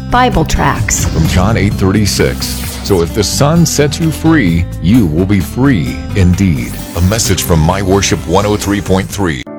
Bible tracts. From John 8:36. So if the Son sets you free, you will be free indeed. A message from My Worship 103.3.